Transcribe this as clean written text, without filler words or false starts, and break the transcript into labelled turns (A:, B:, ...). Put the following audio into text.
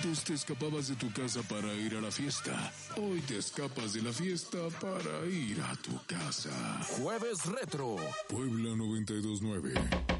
A: Antes te escapabas de tu casa para ir a la fiesta. Hoy te escapas de la fiesta para ir a tu casa.
B: Jueves Retro.
A: Puebla 92.9.